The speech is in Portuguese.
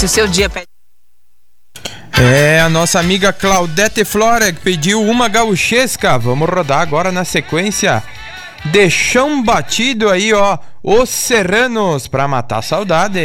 Se o seu dia pede... A nossa amiga Claudete Flora pediu uma gauchesca. Vamos rodar agora na sequência de Chão Batido aí, ó, Os Serranos, pra matar a saudade.